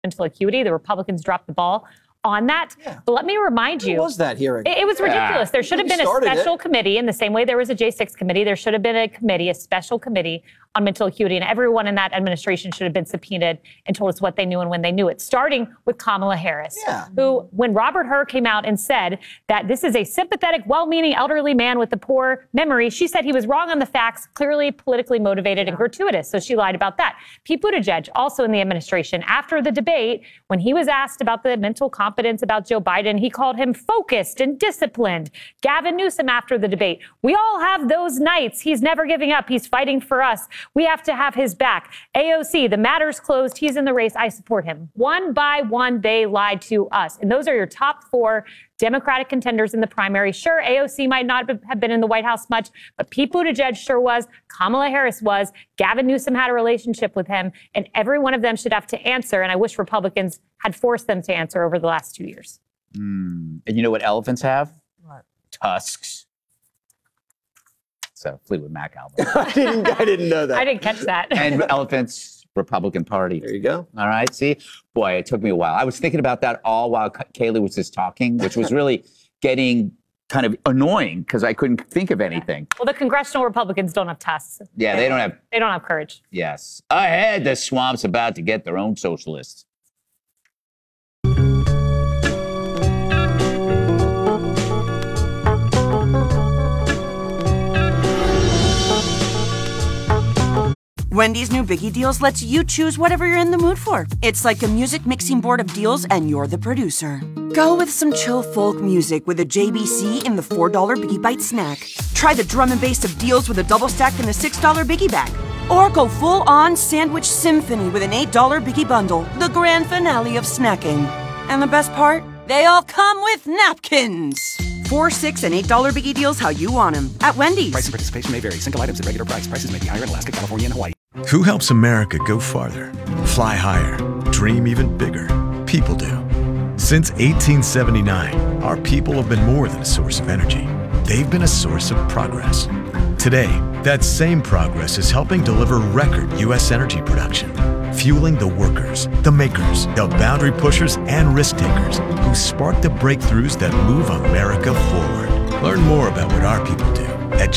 mental acuity. The Republicans dropped the ball on that. Yeah. But let me remind you. What was that hearing? It was ridiculous. There should have been a special committee in the same way there was a J6 committee. There should have been a special committee on mental acuity, and everyone in that administration should have been subpoenaed and told us what they knew and when they knew it, starting with Kamala Harris, who, when Robert Hur came out and said that this is a sympathetic, well-meaning elderly man with a poor memory, she said he was wrong on the facts, clearly politically motivated and gratuitous. So she lied about that. Pete Buttigieg, also in the administration, after the debate, when he was asked about the mental competence about Joe Biden, he called him focused and disciplined. Gavin Newsom, after the debate, we all have those nights. He's never giving up. He's fighting for us. We have to have his back. AOC, the matter's closed. He's in the race. I support him. One by one, they lied to us. And those are your top 4 Democratic contenders in the primary. Sure, AOC might not have been in the White House much, but Pete Buttigieg sure was. Kamala Harris was. Gavin Newsom had a relationship with him. And every one of them should have to answer. And I wish Republicans had forced them to answer over the last 2 years. And you know what elephants have? What? Tusks. It's a Fleetwood Mac album. I didn't know that. I didn't catch that. And elephants, Republican Party. There you go. All right. See, boy, it took me a while. I was thinking about that all while Kayleigh was just talking, which was really getting kind of annoying because I couldn't think of anything. Well, the congressional Republicans don't have tusks. Yeah, they don't have courage. Yes. Ahead, the swamp's about to get their own socialists. Wendy's new Biggie Deals lets you choose whatever you're in the mood for. It's like a music mixing board of deals, and you're the producer. Go with some chill folk music with a JBC in the $4 Biggie Bite snack. Try the drum and bass of deals with a double stack in the $6 Biggie Bag. Or go full-on sandwich symphony with an $8 Biggie Bundle, the grand finale of snacking. And the best part? They all come with napkins. $4, $6, and $8 Biggie Deals how you want them at Wendy's. Price and participation may vary. Single items at regular price. Prices may be higher in Alaska, California, and Hawaii. Who helps America go farther, fly higher, dream even bigger? People do. Since 1879, our people have been more than a source of energy. They've been a source of progress. Today, that same progress is helping deliver record U.S. energy production, fueling the workers, the makers, the boundary pushers, and risk takers who spark the breakthroughs that move America forward. Learn more about what our people do at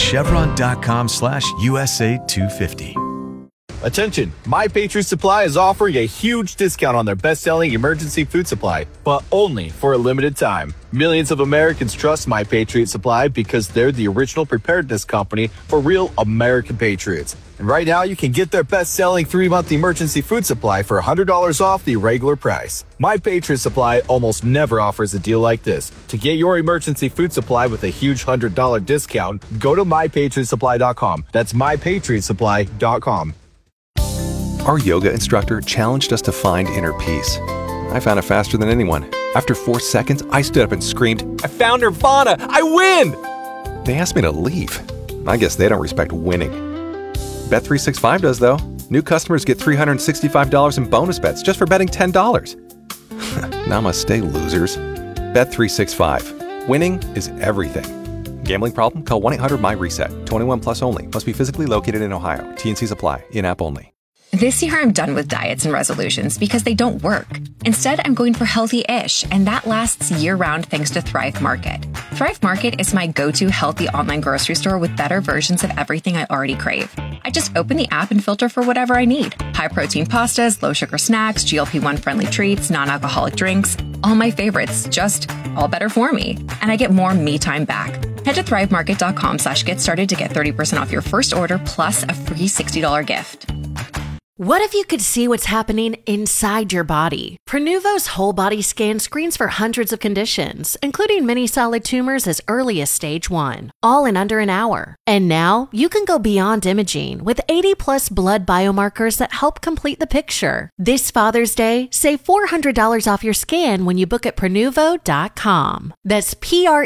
chevron.com/USA250. Attention, My Patriot Supply is offering a huge discount on their best-selling emergency food supply, but only for a limited time. Millions of Americans trust My Patriot Supply because they're the original preparedness company for real American patriots. And right now, you can get their best-selling 3-month emergency food supply for $100 off the regular price. My Patriot Supply almost never offers a deal like this. To get your emergency food supply with a huge $100 discount, go to MyPatriotSupply.com. That's MyPatriotSupply.com. Our yoga instructor challenged us to find inner peace. I found it faster than anyone. After 4 seconds, I stood up and screamed, "I found Nirvana! I win!" They asked me to leave. I guess they don't respect winning. Bet365 does, though. New customers get $365 in bonus bets just for betting $10. Namaste, losers. Bet365. Winning is everything. Gambling problem? Call 1-800-MY-RESET. 21 plus only. Must be physically located in Ohio. T&Cs apply. In-app only. This year, I'm done with diets and resolutions because they don't work. Instead, I'm going for healthy-ish, and that lasts year-round thanks to Thrive Market. Thrive Market is my go-to healthy online grocery store with better versions of everything I already crave. I just open the app and filter for whatever I need. High-protein pastas, low-sugar snacks, GLP-1-friendly treats, non-alcoholic drinks. All my favorites, just all better for me. And I get more me time back. Head to thrivemarket.com/get started to get 30% off your first order plus a free $60 gift. What if you could see what's happening inside your body? Prenuvo's whole body scan screens for hundreds of conditions, including many solid tumors as early as stage 1, all in under an hour. And now you can go beyond imaging with 80+ blood biomarkers that help complete the picture. This Father's Day, save $400 off your scan when you book at Prenuvo.com. That's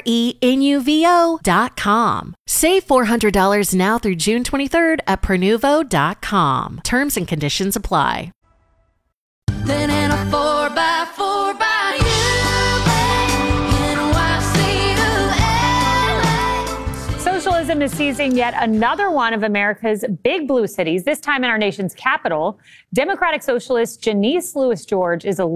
Prenuvo.com. Save $400 now through June 23rd at Prenuvo.com. Terms and conditions apply. Then in a 4x4 by you, Socialism is is seizing yet another one of America's big blue cities, this time in our nation's capital. Democratic Socialist Janice Louis George is a